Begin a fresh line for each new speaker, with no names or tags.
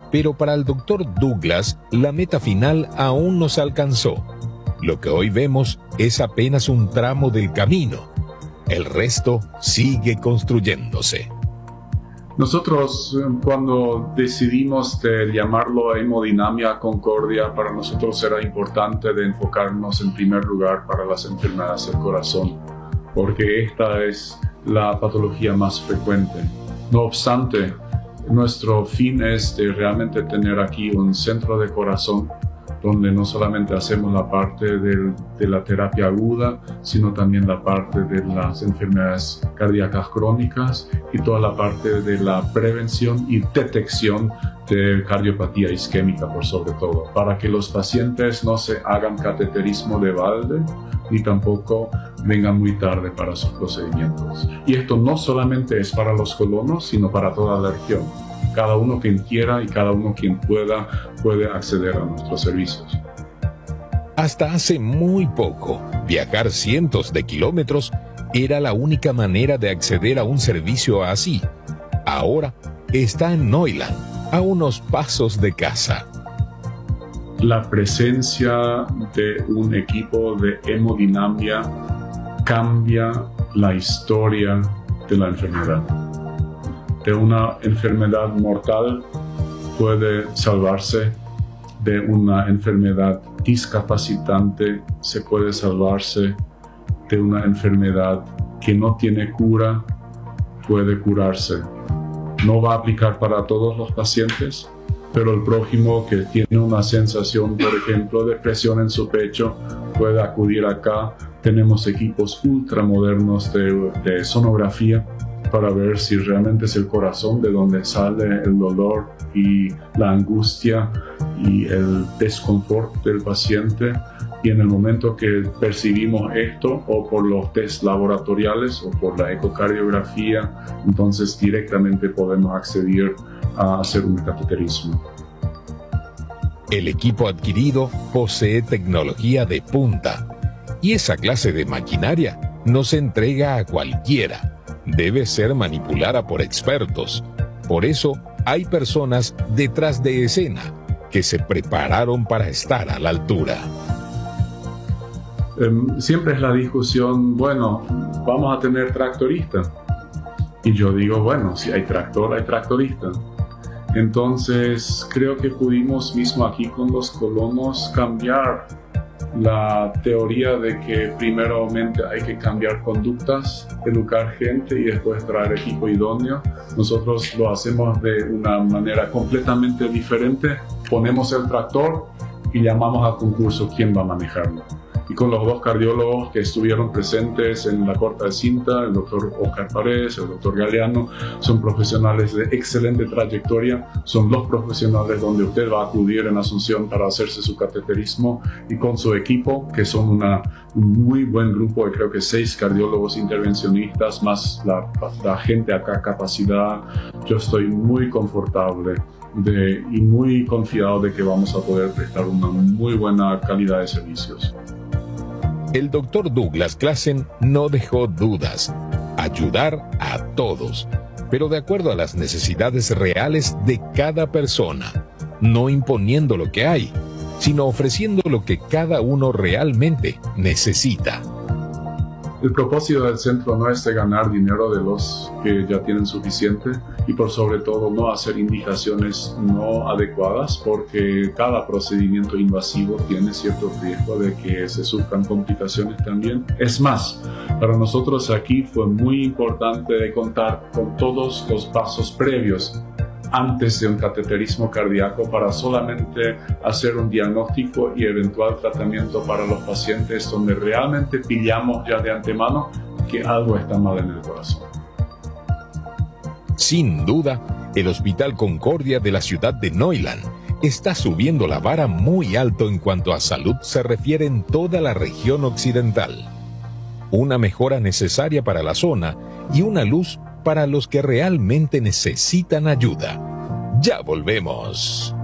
Pero para el doctor Douglas, la meta final aún no se alcanzó. Lo que hoy vemos es apenas un tramo del camino. El resto sigue construyéndose.
Nosotros, cuando decidimos de llamarlo hemodinamia concordia, para nosotros era importante de enfocarnos en primer lugar para las enfermedades del corazón, porque esta es la patología más frecuente. No obstante, nuestro fin es de realmente tener aquí un centro de corazón donde no solamente hacemos la parte de la terapia aguda, sino también la parte de las enfermedades cardíacas crónicas y toda la parte de la prevención y detección de cardiopatía isquémica por sobre todo, para que los pacientes no se hagan cateterismo de balde ni tampoco vengan muy tarde para sus procedimientos. Y esto no solamente es para los colonos, sino para toda la región. Cada uno quien quiera y cada uno quien pueda puede acceder a nuestros servicios.
Hasta hace muy poco, viajar cientos de kilómetros era la única manera de acceder a un servicio así. Ahora está en Neuland, a unos pasos de casa.
La presencia de un equipo de hemodinamia cambia la historia de la enfermedad. De una enfermedad mortal puede salvarse, de una enfermedad discapacitante se puede salvarse, de una enfermedad que no tiene cura puede curarse. No va a aplicar para todos los pacientes, pero el prójimo que tiene una sensación, por ejemplo, de presión en su pecho, puede acudir acá. Tenemos equipos ultramodernos de sonografía para ver si realmente es el corazón de donde sale el dolor y la angustia y el desconfort del paciente. Y en el momento que percibimos esto, o por los test laboratoriales o por la ecocardiografía, entonces directamente podemos acceder a hacer un cateterismo.
El equipo adquirido posee tecnología de punta, y esa clase de maquinaria no se entrega a cualquiera. Debe ser manipulada por expertos. Por eso hay personas detrás de escena que se prepararon para estar a la altura.
Siempre es la discusión, bueno, vamos a tener tractorista. Y yo digo, bueno, si hay tractor, hay tractorista. Entonces creo que pudimos mismo aquí con los colonos cambiar la teoría de que primeramente hay que cambiar conductas, educar gente y después traer equipo idóneo. Nosotros lo hacemos de una manera completamente diferente. Ponemos el tractor y llamamos al concurso quién va a manejarlo. Y con los dos cardiólogos que estuvieron presentes en la corta de cinta, el doctor Oscar Paredes, el doctor Galeano, son profesionales de excelente trayectoria, son los profesionales donde usted va a acudir en Asunción para hacerse su cateterismo, y con su equipo, que son un muy buen grupo, de creo que 6 cardiólogos intervencionistas, más la gente acá, capacidad. Yo estoy muy confortable y muy confiado de que vamos a poder prestar una muy buena calidad de servicios.
El doctor Douglas Claassen no dejó dudas. Ayudar a todos, pero de acuerdo a las necesidades reales de cada persona, no imponiendo lo que hay, sino ofreciendo lo que cada uno realmente necesita.
El propósito del centro no es de ganar dinero de los que ya tienen suficiente, y por sobre todo no hacer indicaciones no adecuadas, porque cada procedimiento invasivo tiene cierto riesgo de que se sufran complicaciones también. Es más, para nosotros aquí fue muy importante de contar con todos los pasos previos antes de un cateterismo cardíaco para solamente hacer un diagnóstico y eventual tratamiento para los pacientes donde realmente pillamos ya de antemano que algo está mal en el corazón.
Sin duda, el Hospital Concordia de la ciudad de Neuland está subiendo la vara muy alto en cuanto a salud se refiere en toda la región occidental. Una mejora necesaria para la zona y una luz para los que realmente necesitan ayuda. Ya volvemos.